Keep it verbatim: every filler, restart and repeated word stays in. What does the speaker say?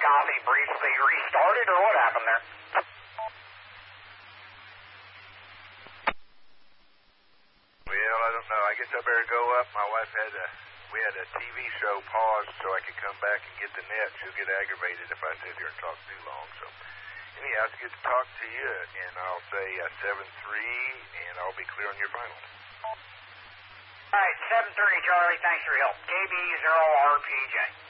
coffee briefly restarted, or what happened there? Well, I don't know. I guess I better go up. My wife had a, we had a T V show paused so I could come back and get the net. She'll get aggravated if I sit here and talk too long. So, anyhow, it's good to talk to you, and I'll say uh, seven three, and I'll be clear on your final. All right, seven three, Charlie. Thanks for your help. K B zero R P J.